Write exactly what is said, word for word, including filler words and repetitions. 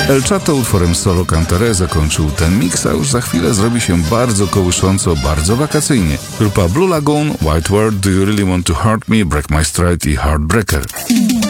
El Chato utworem Solo Cantaré zakończył ten miks, a już za chwilę zrobi się bardzo kołysząco, bardzo wakacyjnie. Grupa Blue Lagoon, White World, Do You Really Want to Hurt Me, Break My Stride i Heartbreaker.